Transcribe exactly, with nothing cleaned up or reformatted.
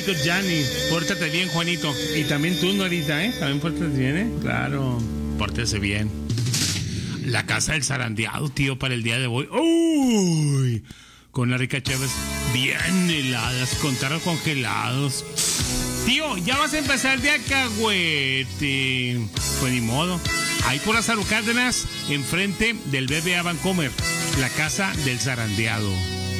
Juanito Gianni. Pórtate bien, Juanito. Y también tú, Norita, ¿eh? También pórtate bien, ¿eh? Claro, pórtese bien. La casa del zarandeado, tío, para el día de hoy. ¡Uy! Con las ricas cheves bien heladas, con tarros congelados. Tío, ya vas a empezar de alcahuete. Pues ni modo. Ahí por las Cárdenas, enfrente del B B A Vancomer, la casa del zarandeado.